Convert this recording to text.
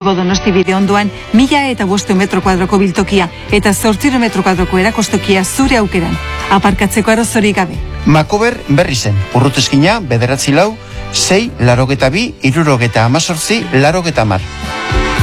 Bilbo Donosti bide ondoan 1005 metro kuadroko biltokia eta 800 metro kuadroko erakostokia zure aukeran. Aparkatzeko arazorik gabe. Makober berri zen, urruteskina 9 4 6 82 78 80.